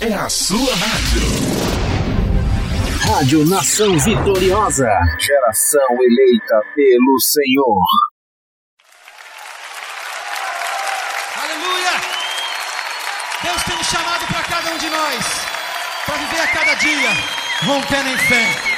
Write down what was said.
É a sua rádio. Rádio Nação Vitoriosa. Geração eleita pelo Senhor. Aleluia! Deus tem um chamado para cada um de nós, para viver a cada dia rompendo em fé.